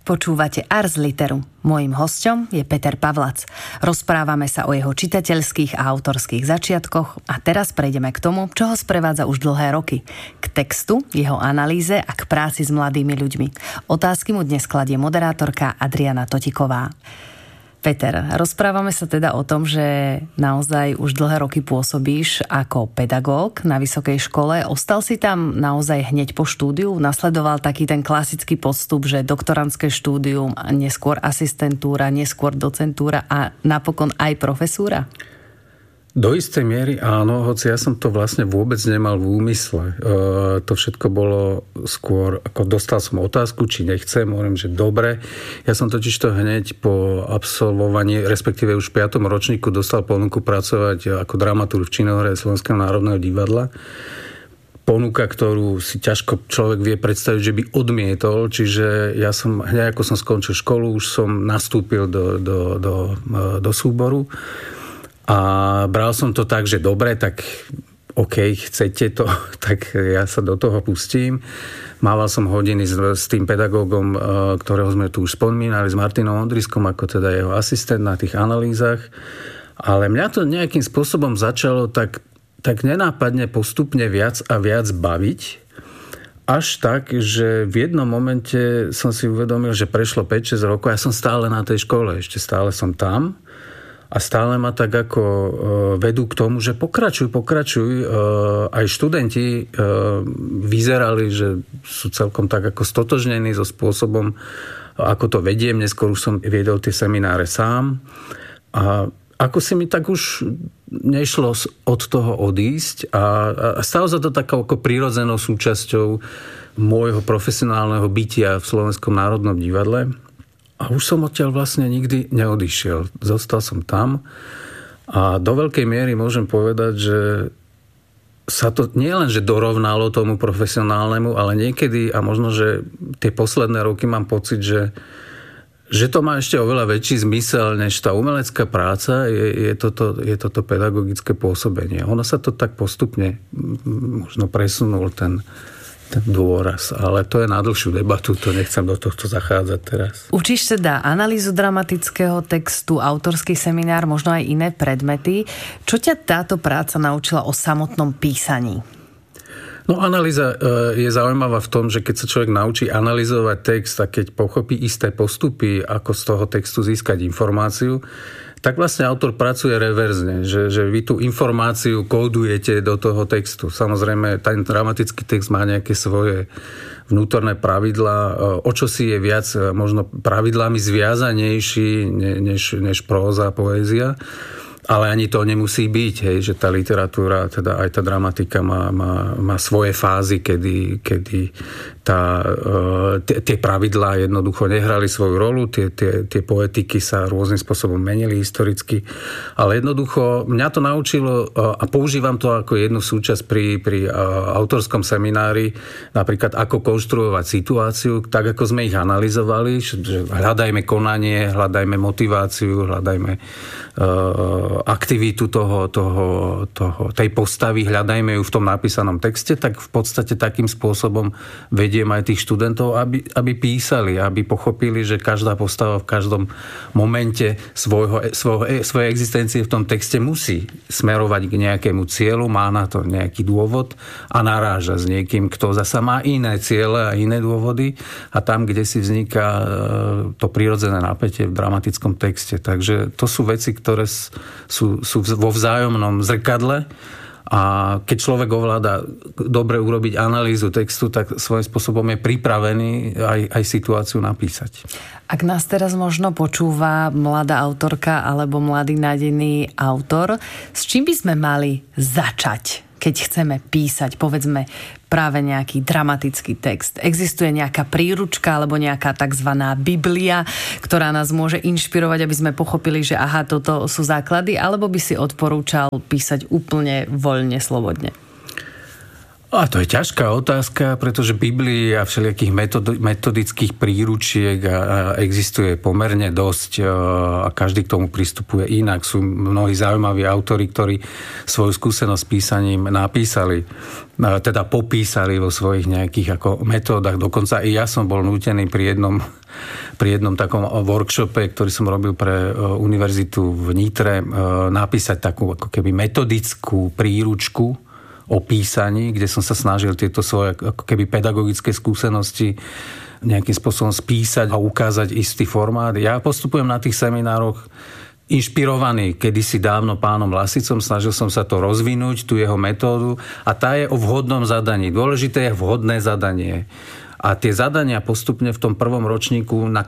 Počúvate Ars Literu. Mojím hosťom je Peter Pavlac. Rozprávame sa o jeho čitateľských a autorských začiatkoch a teraz prejdeme k tomu, čo ho sprevádza už dlhé roky. K textu, jeho analýze a k práci s mladými ľuďmi. Otázky mu dnes kladie moderátorka Adriana Totiková. Peter, rozprávame sa teda o tom, že naozaj už dlhé roky pôsobíš ako pedagóg na vysokej škole. Ostal si tam naozaj hneď po štúdiu? Nasledoval taký ten klasický postup, že doktorandské štúdium, neskôr asistentúra, neskôr docentúra a napokon aj profesúra? Do istej miery áno, hoci ja som to vlastne vôbec nemal v úmysle. To všetko bolo skôr, ako dostal som otázku, či nechcem, hovorím, že dobre. Ja som totiž to hneď po absolvovaní, respektíve už v 5. ročníku dostal ponuku pracovať ako dramaturg v činohre Slovenského národného divadla. Ponuka, ktorú si ťažko človek vie predstaviť, že by odmietol. Čiže ja som, hneď ako som skončil školu, už som nastúpil do súboru. A bral som to tak, že dobre, tak OK, chcete to, tak ja sa do toho pustím. Mával som hodiny s tým pedagógom, ktorého sme tu už spomínali, s Martinom Ondriskom, ako teda jeho asistent na tých analýzach. Ale mňa to nejakým spôsobom začalo tak nenápadne postupne viac a viac baviť. Až tak, že v jednom momente som si uvedomil, že prešlo 5-6 rokov, ja som stále na tej škole, ešte stále som tam. A stále ma tak ako vedú k tomu, že pokračuj. Aj študenti vyzerali, že sú celkom tak ako stotožnení so spôsobom, ako to vediem. Neskôr už som viedol tie semináre sám. A ako si mi tak už nešlo od toho odísť. A stalo sa to takou ako prirodzenou súčasťou môjho profesionálneho bytia v Slovenskom národnom divadle. A už som odtiaľ vlastne nikdy neodišiel. Zostal som tam a do veľkej miery môžem povedať, že sa to nie len, že dorovnalo tomu profesionálnemu, ale niekedy, a možno, že tie posledné roky mám pocit, že to má ešte oveľa väčší zmysel, než tá umelecká práca, je toto pedagogické pôsobenie. Ono sa to tak postupne možno presunul ten dôraz, ale to je na dlhšiu debatu, to nechcem do tohto zachádzať teraz. Učíš teda analýzu dramatického textu, autorský seminár, možno aj iné predmety. Čo ťa táto práca naučila o samotnom písaní? No, analýza je zaujímavá v tom, že keď sa človek naučí analyzovať text a keď pochopí isté postupy, ako z toho textu získať informáciu, tak vlastne autor pracuje reverzne, že vy tú informáciu kódujete do toho textu. Samozrejme, ten dramatický text má nejaké svoje vnútorné pravidlá, o čo si je viac možno pravidlami zviazanejší než próza, poézia. Ale ani to nemusí byť, hej, že tá literatúra, teda aj tá dramatika má svoje fázy, kedy tie pravidlá jednoducho nehrali svoju rolu, tie poetiky sa rôznym spôsobom menili historicky, ale jednoducho mňa to naučilo a používam to ako jednu súčasť pri autorskom seminári, napríklad ako konštruovať situáciu, tak ako sme ich analyzovali, že hľadajme konanie, hľadajme motiváciu, hľadajme aktivitu tej postavy, hľadajme ju v tom napísanom texte, tak v podstate takým spôsobom vediem aj tých študentov, aby písali, aby pochopili, že každá postava v každom momente svojej existencie v tom texte musí smerovať k nejakému cieľu, má na to nejaký dôvod a naráža s niekým, kto zasa má iné ciele a iné dôvody a tam, kde si vzniká to prirodzené napätie v dramatickom texte. Takže to sú veci, ktoré sú vo vzájomnom zrkadle a keď človek ovláda dobre urobiť analýzu textu, tak svojím spôsobom je pripravený aj situáciu napísať. Ak nás teraz možno počúva mladá autorka alebo mladý nádejný autor, s čím by sme mali začať, keď chceme písať, povedzme, práve nejaký dramatický text? Existuje nejaká príručka alebo nejaká takzvaná Biblia, ktorá nás môže inšpirovať, aby sme pochopili, že aha, toto sú základy, alebo by si odporúčal písať úplne voľne, slobodne? A to je ťažká otázka, pretože Biblii a všelijakých metodických príručiek existuje pomerne dosť a každý k tomu pristupuje inak. Sú mnohí zaujímaví autori, ktorí svoju skúsenosť s písaním napísali, teda popísali vo svojich nejakých ako metódach. Dokonca i ja som bol nútený pri jednom takom workshope, ktorý som robil pre univerzitu v Nitre, napísať takú ako keby metodickú príručku o písaní, kde som sa snažil tieto svoje ako keby pedagogické skúsenosti nejakým spôsobom spísať a ukázať istý formát. Ja postupujem na tých seminároch inšpirovaný kedysi dávno pánom Lasicom, snažil som sa to rozvinúť, tú jeho metódu, a tá je o vhodnom zadaní. Dôležité je vhodné zadanie. A tie zadania postupne v tom prvom ročníku na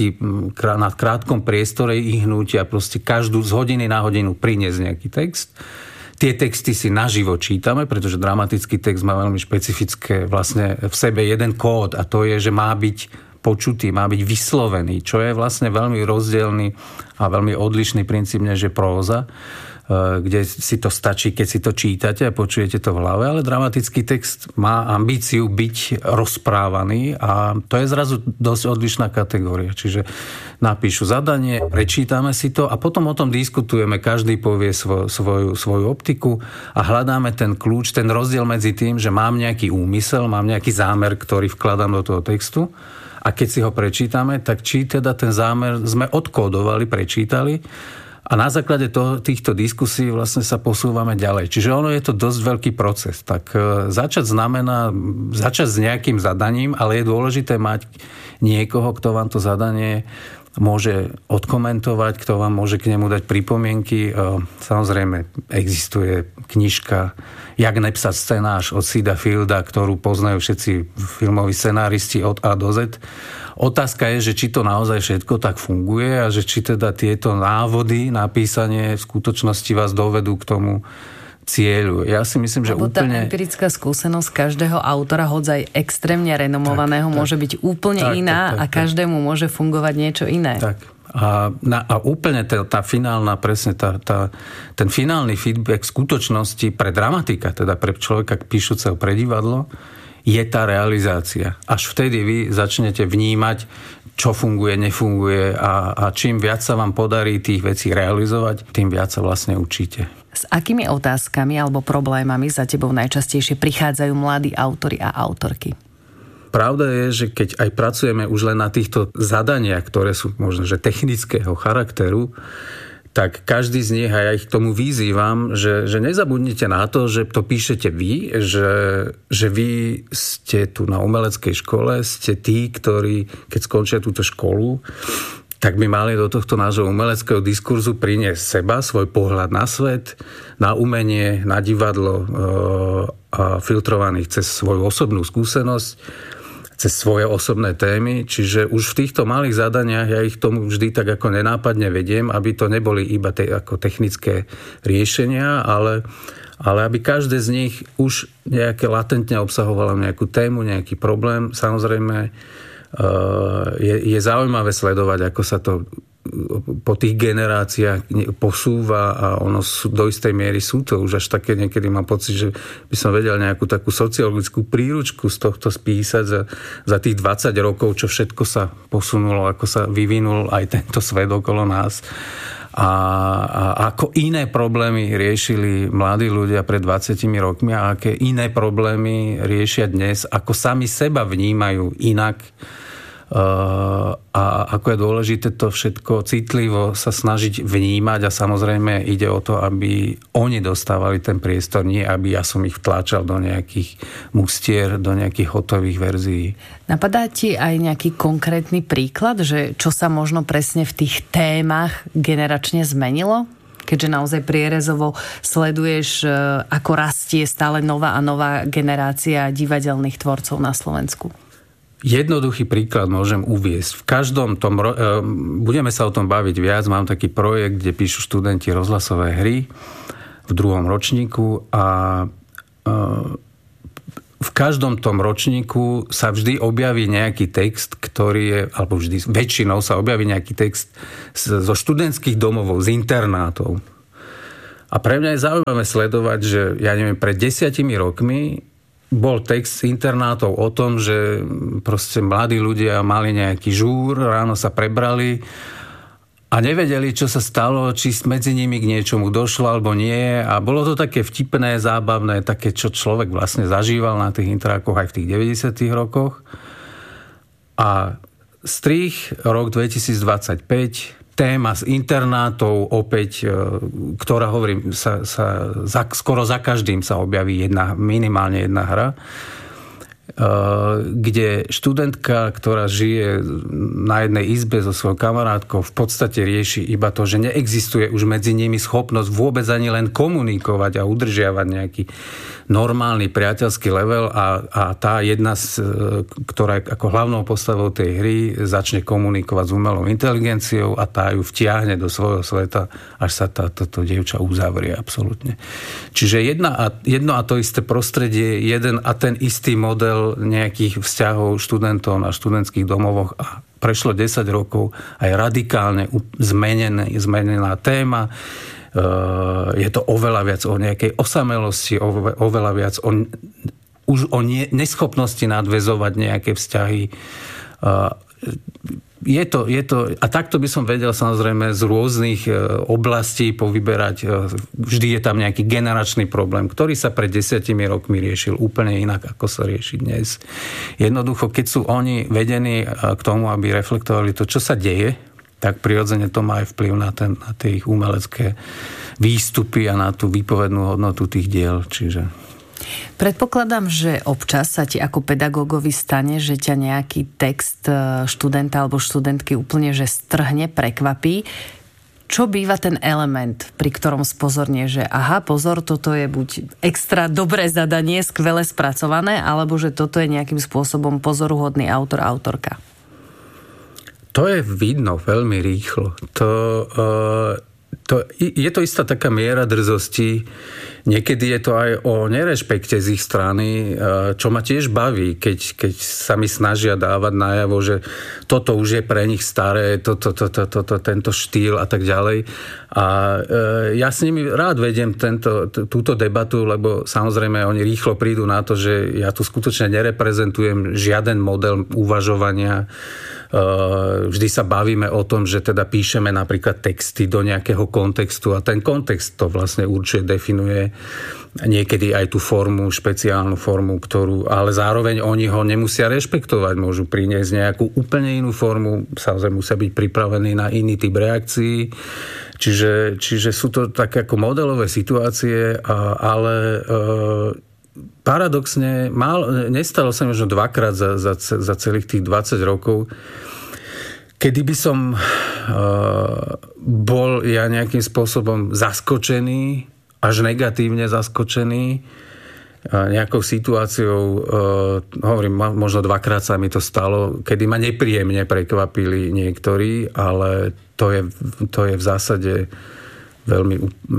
krátkom priestore ich hnutia, proste každú z hodiny na hodinu priniesť nejaký text. Tie texty si naživo čítame, pretože dramatický text má veľmi špecifické vlastne v sebe jeden kód, a to je, že má byť počutý, má byť vyslovený, čo je vlastne veľmi rozdielny a veľmi odlišný princíp, než je próza, kde si to stačí, keď si to čítate a počujete to v hlave, ale dramatický text má ambíciu byť rozprávaný a to je zrazu dosť odlišná kategória. Čiže napíšu zadanie, prečítame si to a potom o tom diskutujeme, každý povie svoju optiku a hľadáme ten kľúč, ten rozdiel medzi tým, že mám nejaký úmysel, mám nejaký zámer, ktorý vkladám do toho textu, a keď si ho prečítame, tak či teda ten zámer sme odkódovali, prečítali, a na základe týchto diskusí vlastne sa posúvame ďalej. Čiže ono je to dosť veľký proces. Tak začať znamená začať s nejakým zadaním, ale je dôležité mať niekoho, kto vám to zadanie môže odkomentovať, kto vám môže k nemu dať pripomienky. Samozrejme, existuje knižka Jak nepsať scenář od Sida Fielda, ktorú poznajú všetci filmoví scenáristi od A do Z. Otázka je, že či to naozaj všetko tak funguje a že či teda tieto návody na písanie v skutočnosti vás dovedú k tomu cieľu. Ja si myslím, že úplne... Tá empirická skúsenosť každého autora, hoď aj extrémne renomovaného, môže byť úplne iná a každému môže fungovať niečo iné. Tak. A úplne tá finálna, presne ten finálny feedback v skutočnosti pre dramatika, teda pre človeka píšuceho pre divadlo, je tá realizácia. Až vtedy vy začnete vnímať, čo funguje, nefunguje a čím viac sa vám podarí tých vecí realizovať, tým viac sa vlastne učíte. S akými otázkami alebo problémami za tebou najčastejšie prichádzajú mladí autori a autorky? Pravda je, že keď aj pracujeme už len na týchto zadaniach, ktoré sú možno že technického charakteru, tak každý z nich, a ja ich k tomu vyzývam, že nezabudnite na to, že to píšete vy, že vy ste tu na umeleckej škole, ste tí, ktorí, keď skončia túto školu, tak by mali do tohto nášho umeleckého diskurzu priniesť seba, svoj pohľad na svet, na umenie, na divadlo, a filtrovaných cez svoju osobnú skúsenosť, cez svoje osobné témy. Čiže už v týchto malých zadaniach ja ich tomu vždy tak ako nenápadne vediem, aby to neboli iba ako technické riešenia, ale aby každé z nich už nejaké latentne obsahovalo nejakú tému, nejaký problém. Samozrejme, je zaujímavé sledovať, ako sa to po tých generáciách posúva a ono do istej miery sú to už až také, niekedy mám pocit, že by som vedel nejakú takú sociologickú príručku z tohto spísať za tých 20 rokov, čo všetko sa posunulo, ako sa vyvinul aj tento svet okolo nás. A ako iné problémy riešili mladí ľudia pred 20 rokmi a aké iné problémy riešia dnes, ako sami seba vnímajú inak. A ako je dôležité to všetko citlivo sa snažiť vnímať a samozrejme ide o to, aby oni dostávali ten priestor, nie aby ja som ich vtláčal do nejakých mustier, do nejakých hotových verzií. Napadá ti aj nejaký konkrétny príklad, že čo sa možno presne v tých témach generačne zmenilo? Keďže naozaj prierezovo sleduješ, ako rastie stále nová a nová generácia divadelných tvorcov na Slovensku. Jednoduchý príklad môžem uviesť. V každom tom, budeme sa o tom baviť viac, mám taký projekt, kde píšu študenti rozhlasové hry v 2. ročníku a v každom tom ročníku sa vždy objaví nejaký text, ktorý je, alebo vždy, väčšinou sa objaví nejaký text zo študentských domovov, z internátov. A pre mňa je zaujímavé sledovať, že ja neviem, pred 10 rokmi bol text z internátov o tom, že proste mladí ľudia mali nejaký žúr, ráno sa prebrali a nevedeli, čo sa stalo, či medzi nimi k niečomu došlo alebo nie. A bolo to také vtipné, zábavné, také, čo človek vlastne zažíval na tých interákoch aj v tých 90. rokoch. A strih, rok 2025, téma z internátov opäť, ktorá, hovorím, skoro za každým sa objaví minimálne jedna hra, kde študentka, ktorá žije na jednej izbe so svojou kamarátkou, v podstate rieši iba to, že neexistuje už medzi nimi schopnosť vôbec ani len komunikovať a udržiavať nejaký normálny priateľský level a tá jedna, ktorá je ako hlavnou postavou tej hry, začne komunikovať s umelou inteligenciou a tá ju vtiahne do svojho sveta, až sa toto dievča uzavrie absolútne. Čiže jedno a to isté prostredie, jeden a ten istý model nejakých vzťahov študentov na študentských domovoch a prešlo 10 rokov aj radikálne zmenená téma. Je to oveľa viac o nejakej osamelosti, oveľa viac už o neschopnosti nadväzovať nejaké vzťahy. Je to, a takto by som vedel samozrejme z rôznych oblastí povyberať. Vždy je tam nejaký generačný problém, ktorý sa pred 10 rokmi riešil úplne inak, ako sa rieši dnes. Jednoducho, keď sú oni vedení k tomu, aby reflektovali to, čo sa deje, tak prirodzene to má aj vplyv na tie ich umelecké výstupy a na tú výpovednú hodnotu tých diel. Čiže... Predpokladám, že občas sa ti ako pedagógovi stane, že ťa nejaký text študenta alebo študentky úplne že strhne, prekvapí. Čo býva ten element, pri ktorom spozornie, že aha, pozor, toto je buď extra dobré zadanie, skvele spracované, alebo že toto je nejakým spôsobom pozoruhodný autor, autorka? To je vidno veľmi rýchlo. Je to istá taká miera drzosti. Niekedy je to aj o nerešpekte z ich strany, čo ma tiež baví, keď sa mi snažia dávať najavo, že toto už je pre nich staré, tento štýl a tak ďalej. A ja s nimi rád vediem túto debatu, lebo samozrejme oni rýchlo prídu na to, že ja tu skutočne nereprezentujem žiaden model uvažovania. Vždy sa bavíme o tom, že teda píšeme napríklad texty do nejakého kontextu a ten kontext to vlastne určite definuje niekedy aj tú formu, špeciálnu formu, ale zároveň oni ho nemusia rešpektovať, môžu priniesť nejakú úplne inú formu, samozrejme musia byť pripravení na iný typ reakcií, čiže sú to také ako modelové situácie, ale paradoxne, nestalo sa možno dvakrát za celých tých 20 rokov, kedy by som bol ja nejakým spôsobom zaskočený, až negatívne zaskočený nejakou situáciou, hovorím, možno dvakrát sa mi to stalo, kedy ma nepríjemne prekvapili niektorí, ale to je v zásade veľmi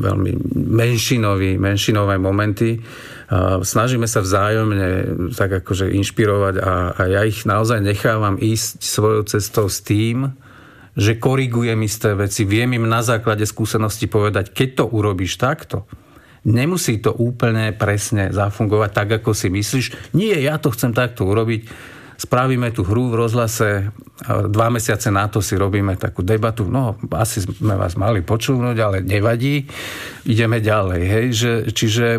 menšinové momenty. Snažíme sa vzájomne tak akože inšpirovať a ja ich naozaj nechávam ísť svojou cestou s tým, že korigujem isté veci. Viem im na základe skúsenosti povedať, keď to urobíš takto, nemusí to úplne presne zafungovať tak, ako si myslíš. Nie, ja to chcem takto urobiť. Spravíme tú hru v rozhlase, 2 mesiace na to si robíme takú debatu, no asi sme vás mali počúvnuť, ale nevadí, ideme ďalej. Hej? Čiže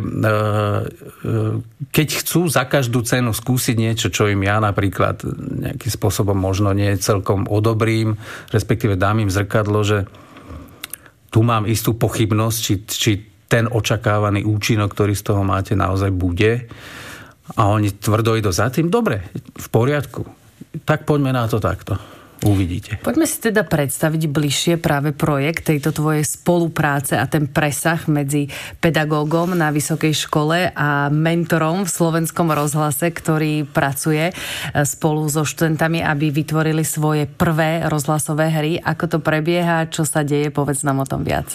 keď chcú za každú cenu skúsiť niečo, čo im ja napríklad nejakým spôsobom možno nie celkom odobrím, respektíve dám im zrkadlo, že tu mám istú pochybnosť, či ten očakávaný účinok, ktorý z toho máte, naozaj bude, a oni tvrdo idú za tým, dobre, v poriadku. Tak poďme na to takto. Uvidíte. Poďme si teda predstaviť bližšie práve projekt tejto tvojej spolupráce a ten presah medzi pedagógom na vysokej škole a mentorom v Slovenskom rozhlase, ktorý pracuje spolu so študentami, aby vytvorili svoje prvé rozhlasové hry. Ako to prebieha, čo sa deje, povedz nám o tom viac.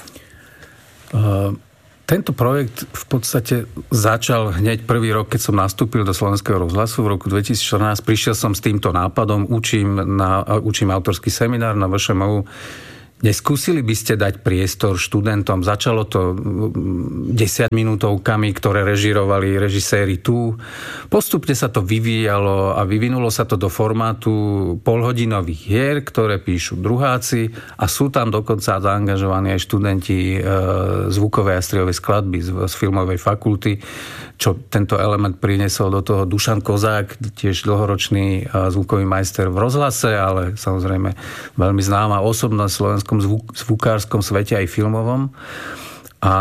Tento projekt v podstate začal hneď prvý rok, keď som nastúpil do Slovenského rozhlasu v roku 2014. Prišiel som s týmto nápadom, učím autorský seminár na VŠMU. Neskúsili by ste dať priestor študentom? Začalo to 10 minútovkami, ktoré režirovali režiséri tu. Postupne sa to vyvíjalo a vyvinulo sa to do formátu polhodinových hier, ktoré píšu druháci a sú tam dokonca zaangažovaní aj študenti zvukovej a strojovej skladby z filmovej fakulty, čo tento element priniesol do toho Dušan Kozák, tiež dlhoročný zvukový majster v rozhlase, ale samozrejme veľmi známa osobnosť v slovenskom zvukárskom svete aj filmovom. A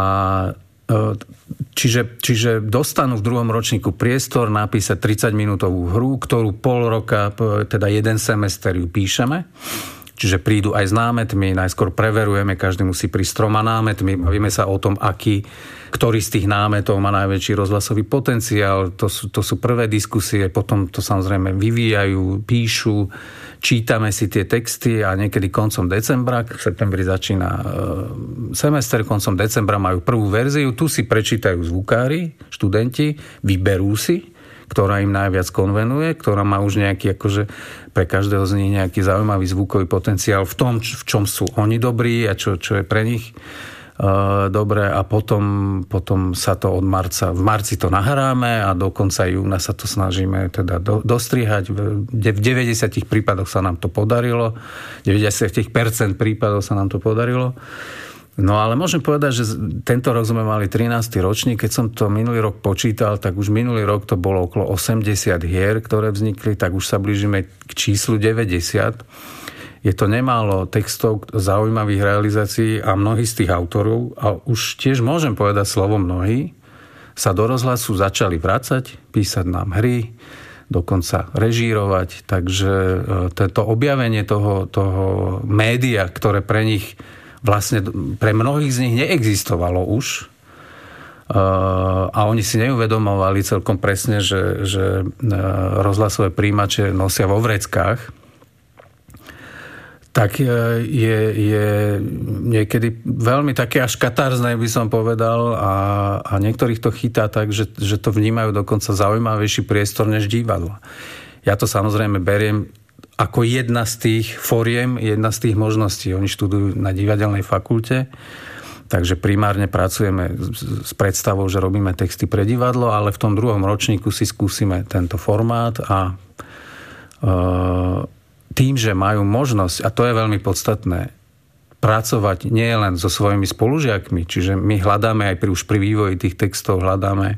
čiže dostanú v druhom ročníku priestor napísať 30-minútovú hru, ktorú pol roka, teda jeden semester ju píšeme. Čiže prídu aj s námetmi, najskôr preverujeme, každý musí prísť 3 námetmi, bavíme sa o tom, ktorý z tých námetov má najväčší rozhlasový potenciál. To sú prvé diskusie, potom to samozrejme vyvíjajú, píšu, čítame si tie texty a niekedy koncom decembra, v septembri začína semester, koncom decembra majú prvú verziu, tu si prečítajú zvukári, študenti, vyberú si, ktorá im najviac konvenuje, ktorá má už nejaký, akože pre každého z nich nejaký zaujímavý zvukový potenciál v tom, v čom sú oni dobrí a čo je pre nich dobre a potom sa to od marca, v marci to nahráme a do konca júna sa to snažíme teda dostrihať. V 90 prípadoch sa nám to podarilo, 90% prípadov sa nám to podarilo. No ale môžem povedať, že tento rok sme mali 13. ročník. Keď som to minulý rok počítal, tak už minulý rok to bolo okolo 80 hier, ktoré vznikli, tak už sa blížime k číslu 90. Je to nemálo textov, zaujímavých realizácií a mnohí z tých autorov, a už tiež môžem povedať slovo mnohí, sa do rozhlasu začali vracať, písať nám hry, dokonca režírovať. Takže to objavenie toho média, ktoré pre nich vlastne pre mnohých z nich neexistovalo už a oni si neuvedomovali celkom presne, že rozhlasové príjimače nosia vo vreckách, tak je niekedy veľmi také až katarzné, by som povedal, a niektorých to chytá tak, že to vnímajú dokonca zaujímavejší priestor než divadlo. Ja to samozrejme beriem ako jedna z tých foriem, jedna z tých možností. Oni študujú na divadelnej fakulte, takže primárne pracujeme s predstavou, že robíme texty pre divadlo, ale v tom druhom ročníku si skúsime tento formát a tým, že majú možnosť, a to je veľmi podstatné, pracovať nie len so svojimi spolužiakmi, čiže my hľadáme aj už pri vývoji tých textov, hľadáme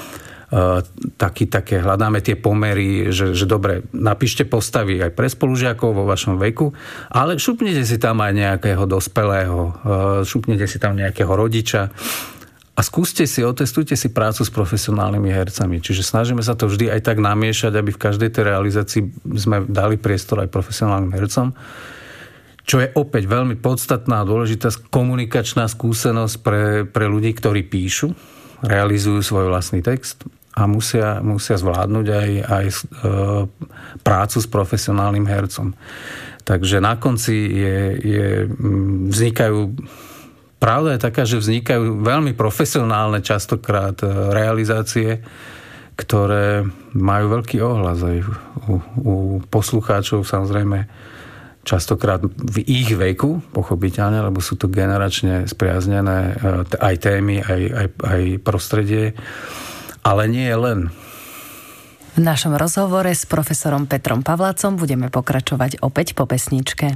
hľadáme tie pomery, že dobre, napíšte postavy aj pre spolužiakov vo vašom veku, ale šupnite si tam aj nejakého dospelého, šupnite si tam nejakého rodiča a otestujte si prácu s profesionálnymi hercami. Čiže snažíme sa to vždy aj tak namiešať, aby v každej tej realizácii sme dali priestor aj profesionálnym hercom, čo je opäť veľmi podstatná a dôležitá komunikačná skúsenosť pre ľudí, ktorí píšu, realizujú svoj vlastný text a musia zvládnuť aj prácu s profesionálnym hercom. Takže na konci vznikajú, pravda je taká, že vznikajú veľmi profesionálne častokrát realizácie, ktoré majú veľký ohlas aj u poslucháčov, samozrejme častokrát v ich veku, pochopiteľne, lebo sú to generačne spriaznené aj témy, aj prostredie. Ale nie je len. V našom rozhovore s profesorom Petrom Pavlacom budeme pokračovať opäť po pesničke.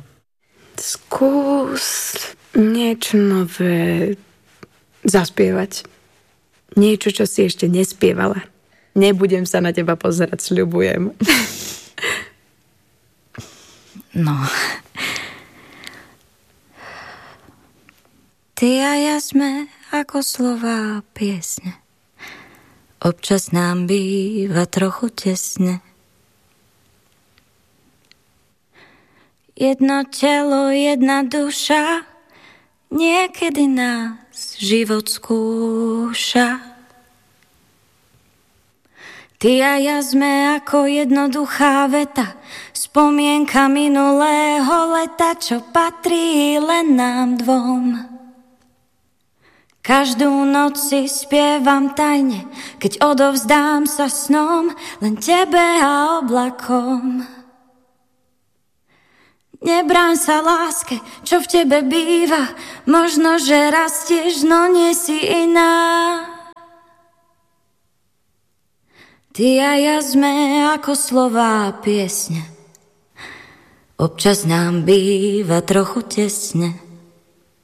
Skús niečo nové zaspievať. Niečo, čo si ešte nespievala. Nebudem sa na teba pozerať, sľubujem. No. Ty a ja sme ako slová piesne. Občas nám býva trochu tesne. Jedno telo, jedna duša, niekedy nás život skúša. Ty a ja sme ako jednoduchá veta, spomienka minulého leta, čo patrí len nám dvom. Každú noc si spievam tajne, keď odovzdám sa snom, len tebe a oblakom. Nebráň sa láske, čo v tebe býva, možno, že rastieš, no nie si iná. Ty a ja sme ako slová piesne, občas nám býva trochu tesne.